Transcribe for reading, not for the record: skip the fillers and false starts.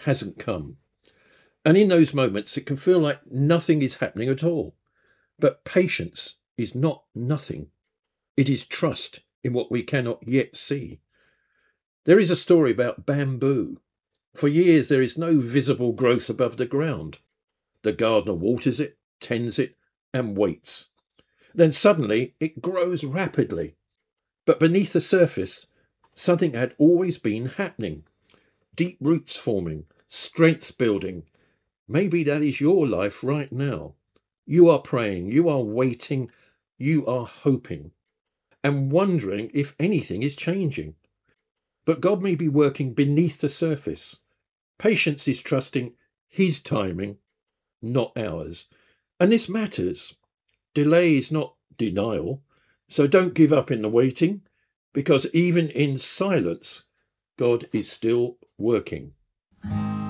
hasn't come. And in those moments, it can feel like nothing is happening at all. But patience is not nothing. It is trust in what we cannot yet see. There is a story about bamboo. For years, there is no visible growth above the ground. The gardener waters it, tends it, and waits. Then suddenly, it grows rapidly. But beneath the surface, something had always been happening. Deep roots forming, strength building. Maybe that is your life right now. You are praying, you are waiting, you are hoping, and wondering if anything is changing. But God may be working beneath the surface. Patience is trusting His timing, not ours. And this matters. Delay is not denial. So don't give up in the waiting, because even in silence, God is still working.